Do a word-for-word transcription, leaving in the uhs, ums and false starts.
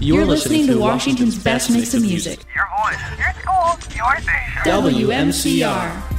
You're, You're listening, listening to Washington's best mix of music. Your voice, your school, your station. W M C R.